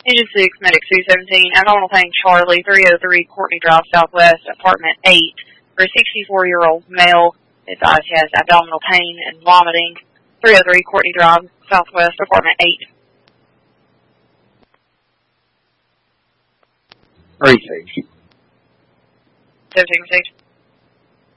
Agent 6, Medic 217, abdominal pain Charlie, 303 Courtney Drive Southwest, apartment 8, for a 64-year-old male. Advised he has abdominal pain and vomiting. 303 Courtney Drive Southwest, apartment 8. Resage. 17 Resage.